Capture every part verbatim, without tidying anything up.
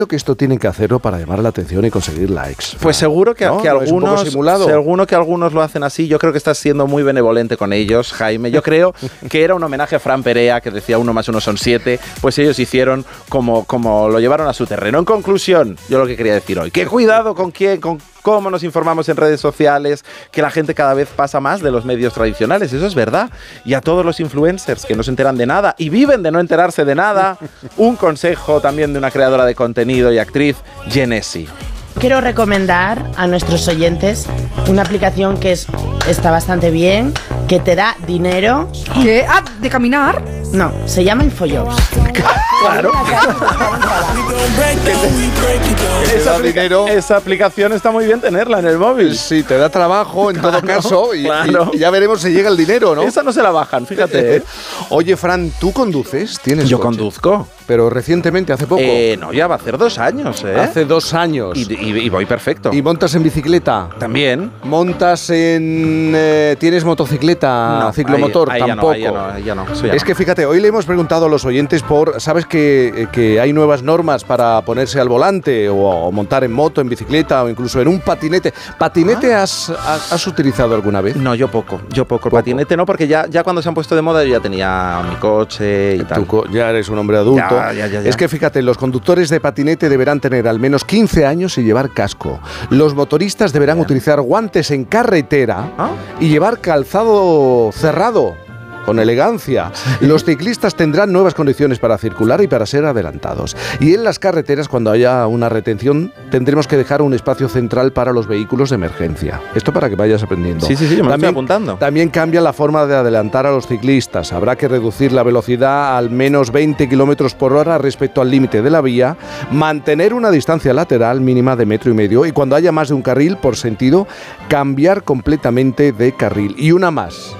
que esto tienen que hacerlo para llamar la atención y conseguir likes. Pues seguro que, ¿no? que ¿No algunos, es un poco seguro que algunos lo hacen así. Yo creo que estás siendo muy benevolente con ellos, Jaime. Yo creo que era un homenaje a Fran Perea, que decía uno más uno son siete. Pues ellos hicieron como, como lo llevaron a su terreno. En conclusión, yo lo que quería decir hoy, que cuidado con quién, con cómo nos informamos en redes sociales, que la gente cada vez pasa más de los medios tradicionales, eso es verdad. Y a todos los influencers que no se enteran de nada y viven de no enterarse de nada, un consejo también de una creadora de contenido y actriz, Genesi. Quiero recomendar a nuestros oyentes una aplicación que es, está bastante bien, que te da dinero. ¿Qué? Ah, ¿de caminar? No, se llama InfoJobs. Claro. esa, dinero. esa aplicación está muy bien tenerla en el móvil. Sí, te da trabajo en claro, todo caso y, claro. y ya veremos si llega el dinero, ¿no? Esa no se la bajan, fíjate. ¿eh? Oye, Fran, ¿tú conduces? ¿Tienes Yo coche? conduzco. Pero recientemente, hace poco. Eh, no, ya va a hacer dos años, ¿eh? Hace dos años. Y, y, y voy perfecto. ¿Y montas en bicicleta? También. ¿Montas en... Eh, ¿Tienes motocicleta, no, ciclomotor? Ahí, ahí Tampoco. Ya no, ahí ya no, ahí ya no, es que fíjate, hoy le hemos preguntado a los oyentes por... ¿Sabes que, que hay nuevas normas para ponerse al volante o, o montar en moto, en bicicleta o incluso en un patinete? ¿Patinete ah. has, has, has utilizado alguna vez? No, yo poco. Yo poco. El patinete no, porque ya, ya cuando se han puesto de moda yo ya tenía mi coche y tal. Tú ya eres un hombre adulto. Ya, ya, ya, ya. Es que fíjate, los conductores de patinete deberán tener al menos quince años y llevar casco. Los motoristas deberán Bien. utilizar guantes en carretera ¿Ah? y llevar calzado cerrado. Con elegancia. Los ciclistas tendrán nuevas condiciones para circular y para ser adelantados. Y en las carreteras, cuando haya una retención, tendremos que dejar un espacio central para los vehículos de emergencia. Esto para que vayas aprendiendo. Sí, sí, sí, me también, estoy apuntando. También cambia la forma de adelantar a los ciclistas. Habrá que reducir la velocidad al menos veinte kilómetros por hora respecto al límite de la vía, mantener una distancia lateral mínima de metro y medio y cuando haya más de un carril por sentido, cambiar completamente de carril. Y una más.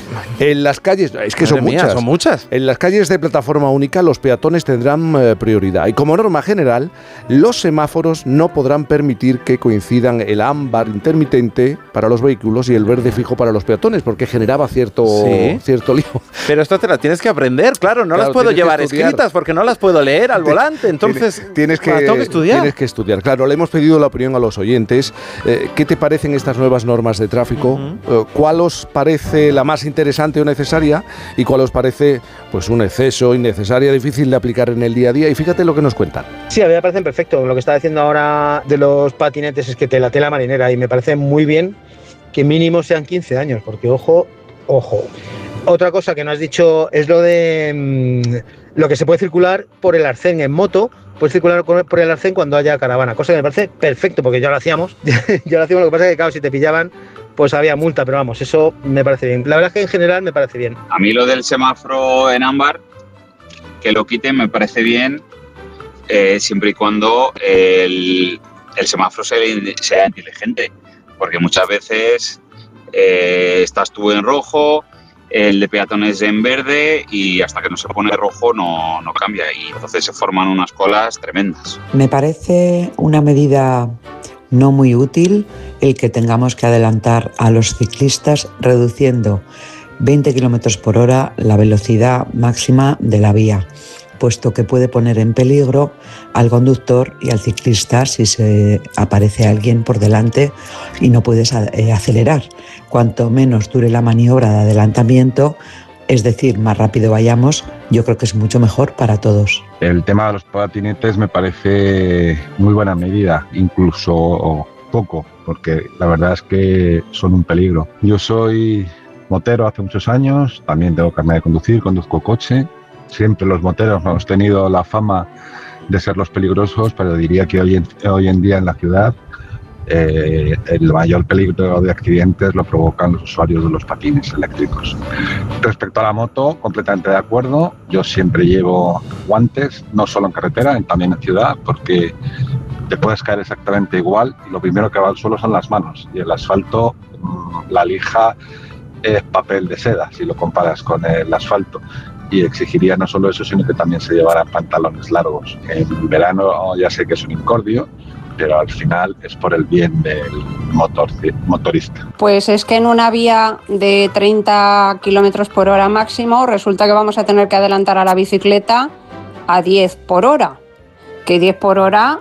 En las calles, es que son mía, muchas, son muchas. En las calles de plataforma única los peatones tendrán eh, prioridad y como norma general los semáforos no podrán permitir que coincidan el ámbar intermitente para los vehículos y el verde fijo para los peatones porque generaba cierto, ¿Sí? cierto lío. Pero esto te las tienes que aprender, claro, no claro, las puedo llevar escritas porque no las puedo leer al volante, entonces tienes, tienes que, tengo que estudiar. Tienes que estudiar, claro, le hemos pedido la opinión a los oyentes. Eh, ¿Qué te parecen estas nuevas normas de tráfico? Uh-huh. Eh, ¿Cuál os parece la más más interesante o necesaria y cuál os parece pues un exceso, innecesaria, difícil de aplicar en el día a día? Y fíjate lo que nos cuentan. Sí, a mí me parecen perfecto. Lo que está diciendo ahora de los patinetes es que te la tela marinera y me parece muy bien que mínimo sean quince años, porque ojo, ojo. Otra cosa que no has dicho es lo de mmm, lo que se puede circular por el arcén en moto. Puedes circular por el arcén cuando haya caravana, cosa que me parece perfecto porque ya lo hacíamos. ya lo hacíamos, lo que pasa es que claro, si te pillaban pues había multa, pero vamos, eso me parece bien. La verdad es que en general me parece bien. A mí lo del semáforo en ámbar, que lo quiten, me parece bien, eh, siempre y cuando el, el semáforo sea, sea inteligente, porque muchas veces eh, estás tú en rojo, el de peatones en verde y hasta que no se pone rojo no, no cambia y entonces se forman unas colas tremendas. Me parece una medida no muy útil el que tengamos que adelantar a los ciclistas reduciendo veinte kilómetros por hora la velocidad máxima de la vía, puesto que puede poner en peligro al conductor y al ciclista si se aparece alguien por delante y no puedes acelerar. Cuanto menos dure la maniobra de adelantamiento, es decir, más rápido vayamos, yo creo que es mucho mejor para todos. El tema de los patinetes me parece muy buena medida, incluso poco, porque la verdad es que son un peligro. Yo soy motero hace muchos años, también tengo carnet de conducir, conduzco coche. Siempre los moteros hemos tenido la fama de ser los peligrosos, pero diría que hoy en, hoy en día en la ciudad eh, el mayor peligro de accidentes lo provocan los usuarios de los patines eléctricos. Respecto a la moto, completamente de acuerdo. Yo siempre llevo guantes, no solo en carretera, también en ciudad, porque te puedes caer exactamente igual y lo primero que va al suelo son las manos. Y el asfalto, la lija es papel de seda, si lo comparas con el asfalto. Y exigiría no solo eso, sino que también se llevaran pantalones largos. En verano ya sé que es un incordio, pero al final es por el bien del motor, motorista. Pues es que en una vía de treinta kilómetros por hora máximo resulta que vamos a tener que adelantar a la bicicleta a diez por hora. que diez por hora